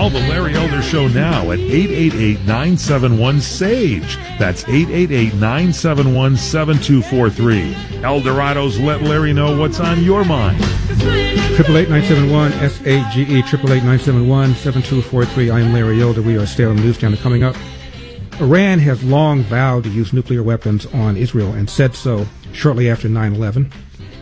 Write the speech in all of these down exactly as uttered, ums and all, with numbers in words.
Call the Larry Elder Show now at eight eight eight, nine seven one, S A G E. That's eight eight eight, nine seven one, seven two four three. Eldorado's Let Larry Know What's on Your Mind. Triple eight nine seven one S A G E. Triple eight nine seven one seven two four three. I am Larry Elder. We are Salem News Channel. Coming up, Iran has long vowed to use nuclear weapons on Israel and said so shortly after nine eleven.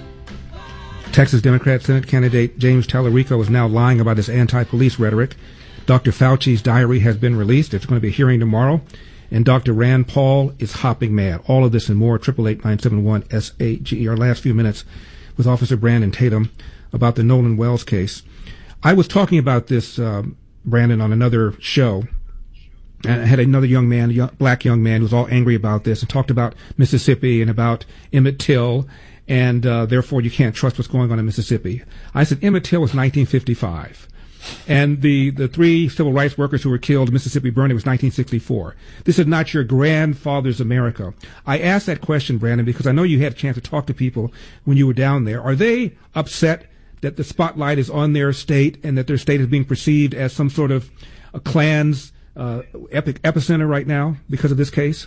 Texas Democrat Senate candidate James Tallarico is now lying about his anti-police rhetoric. Doctor Fauci's diary has been released. It's going to be a hearing tomorrow. And Doctor Rand Paul is hopping mad. All of this and more. Triple eight nine seven one S A G E. Our last few minutes with Officer Brandon Tatum about the Nolan Wells case. I was talking about this, uh, Brandon, on another show. And I had another young man, a young, black young man, who was all angry about this and talked about Mississippi and about Emmett Till, and uh, therefore you can't trust what's going on in Mississippi. I said Emmett Till was nineteen fifty-five. And the, the three civil rights workers who were killed in Mississippi burning was nineteen sixty-four. This is not your grandfather's America. I asked that question, Brandon, because I know you had a chance to talk to people when you were down there. Are they upset that the spotlight is on their state and that their state is being perceived as some sort of a Klan's uh, epic epicenter right now because of this case?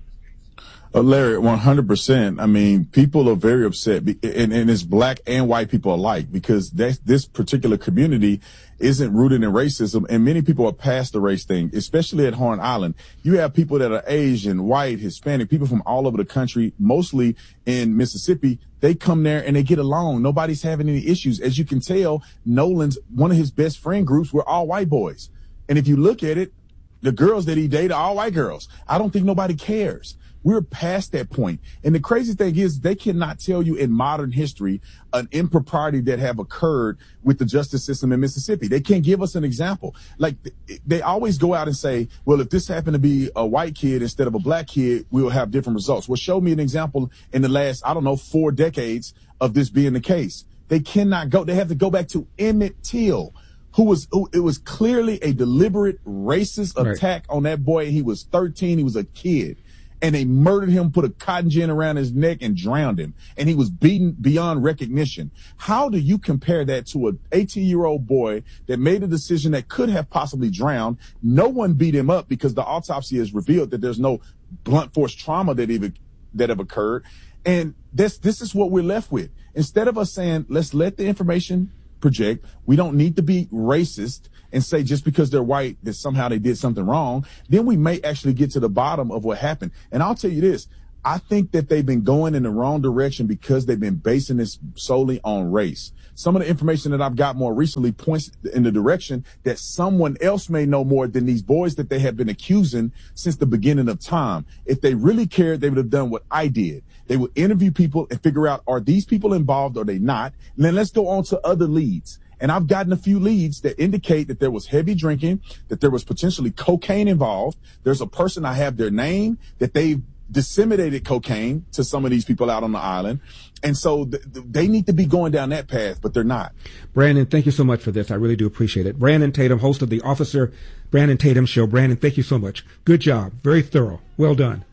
Uh, Larry, one hundred percent. I mean, people are very upset, and, and it's black and white people alike, because that's, this particular community isn't rooted in racism, and many people are past the race thing, especially at Horn Island. You have people that are Asian, white, Hispanic, people from all over the country, mostly in Mississippi. They come there and they get along. Nobody's having any issues. As you can tell, Nolan's, one of his best friend groups were all white boys. And if you look at it, the girls that he dated are all white girls. I don't think nobody cares. We're past that point. And the crazy thing is, they cannot tell you in modern history an impropriety that have occurred with the justice system in Mississippi. They can't give us an example. Like, they always go out and say, well, if this happened to be a white kid instead of a black kid, we'll have different results. Well, show me an example in the last, I don't know, four decades of this being the case. They cannot go. They have to go back to Emmett Till, who was, who, it was clearly a deliberate racist Right. attack on that boy. He was thirteen. He was a kid. And they murdered him, put a cotton gin around his neck and drowned him. And he was beaten beyond recognition. How do you compare that to an eighteen-year-old boy that made a decision that could have possibly drowned? No one beat him up because the autopsy has revealed that there's no blunt force trauma that even that have occurred. And this this is what we're left with. Instead of us saying, let's let the information project, we don't need to be racist and say just because they're white that somehow they did something wrong, then we may actually get to the bottom of what happened. And I'll tell you this, I think that they've been going in the wrong direction because they've been basing this solely on race. Some of the information that I've got more recently points in the direction that someone else may know more than these boys that they have been accusing since the beginning of time. If they really cared, they would have done what I did. They would interview people and figure out, are these people involved or are they not? And then let's go on to other leads. And I've gotten a few leads that indicate that there was heavy drinking, that there was potentially cocaine involved. There's a person, I have their name, that they've disseminated cocaine to some of these people out on the island. And so th- th- they need to be going down that path, but they're not. Brandon, thank you so much for this. I really do appreciate it. Brandon Tatum, host of the Officer Brandon Tatum Show. Brandon, thank you so much. Good job. Very thorough. Well done.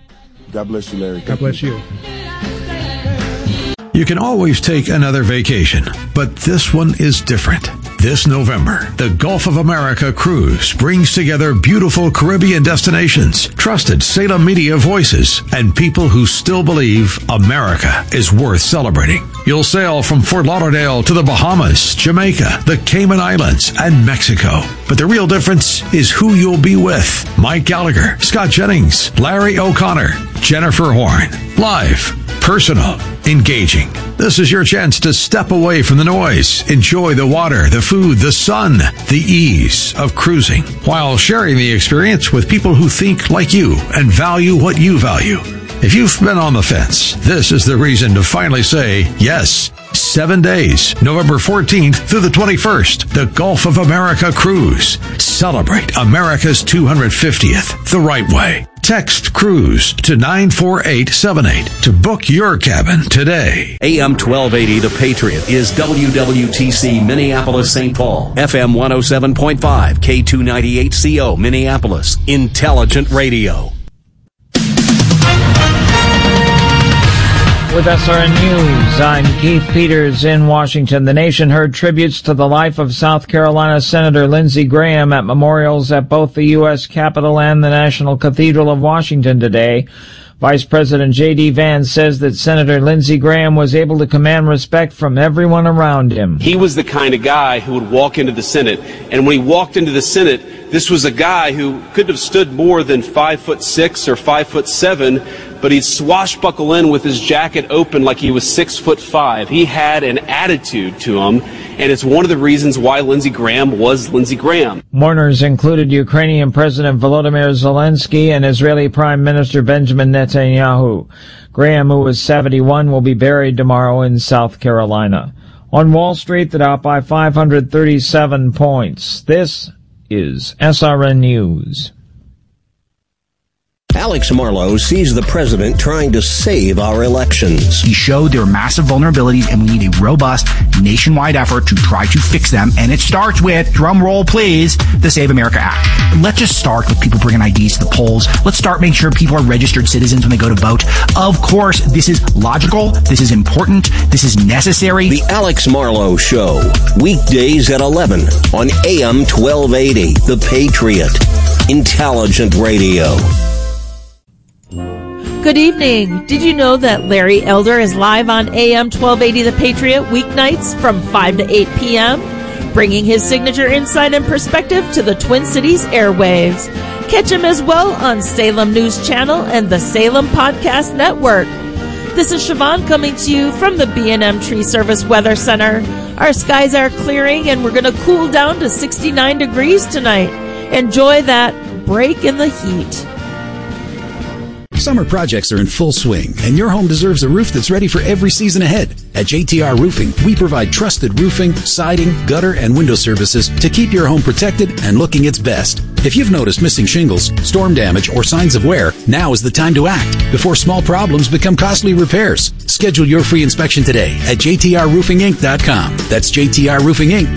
God bless you, Larry. God Thank bless you. You can always take another vacation, but this one is different. This November, the Gulf of America Cruise brings together beautiful Caribbean destinations, trusted Salem media voices, and people who still believe America is worth celebrating. You'll sail from Fort Lauderdale to the Bahamas, Jamaica, the Cayman Islands, and Mexico. But the real difference is who you'll be with. Mike Gallagher, Scott Jennings, Larry O'Connor, Jennifer Horn. Live, personal, engaging. This is your chance to step away from the noise, enjoy the water, the food, the sun, the ease of cruising, while sharing the experience with people who think like you and value what you value. If you've been on the fence, this is the reason to finally say yes. Seven days, November fourteenth through the twenty-first, the Gulf of America Cruise. Celebrate America's two hundred fiftieth the right way. Text CRUISE to nine four eight seven eight to book your cabin today. A M twelve eighty The Patriot is W W T C Minneapolis Saint Paul. F M one oh seven point five K two ninety-eight C O Minneapolis. Intelligent Radio. With S R N News, I'm Keith Peters in Washington. The nation heard tributes to the life of South Carolina Senator Lindsey Graham at memorials at both the U S Capitol and the National Cathedral of Washington today. Vice President J D. Vance says that Senator Lindsey Graham was able to command respect from everyone around him. He was the kind of guy who would walk into the Senate, and when he walked into the Senate, this was a guy who couldn't have stood more than five foot six or five foot seven, but he'd swashbuckle in with his jacket open like he was six foot five. He had an attitude to him, and it's one of the reasons why Lindsey Graham was Lindsey Graham. Mourners included Ukrainian President Volodymyr Zelensky and Israeli Prime Minister Benjamin Netanyahu. Graham, who was seventy-one, will be buried tomorrow in South Carolina. On Wall Street, the Dow by five hundred thirty-seven points. This is S R N News. Alex Marlow sees the president trying to save our elections. He showed there are massive vulnerabilities, and we need a robust nationwide effort to try to fix them. And it starts with, drum roll please, the Save America Act. Let's just start with people bringing I Ds to the polls. Let's start making sure people are registered citizens when they go to vote. Of course, this is logical. This is important. This is necessary. The Alex Marlow Show, weekdays at eleven on A M twelve eighty, The Patriot. Intelligent radio. Good evening. Did you know that Larry Elder is live on A M twelve eighty The Patriot weeknights from five to eight p.m., bringing his signature insight and perspective to the Twin Cities airwaves. Catch him as well on Salem News Channel and the Salem Podcast Network. This is Siobhan coming to you from the B and M Tree Service Weather Center. Our skies are clearing and we're going to cool down to sixty-nine degrees tonight. Enjoy that break in the heat. Summer projects are in full swing, and your home deserves a roof that's ready for every season ahead. At J T R Roofing, we provide trusted roofing, siding, gutter, and window services to keep your home protected and looking its best. If you've noticed missing shingles, storm damage, or signs of wear, now is the time to act before small problems become costly repairs. Schedule your free inspection today at J T R roofing inc dot com. That's J T R roofing inc dot com.